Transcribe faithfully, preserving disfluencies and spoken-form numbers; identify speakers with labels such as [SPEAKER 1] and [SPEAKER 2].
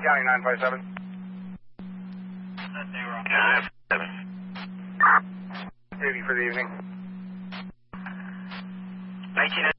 [SPEAKER 1] County nine five seven.
[SPEAKER 2] nine five seven.
[SPEAKER 1] Duty for the evening.
[SPEAKER 2] nineteen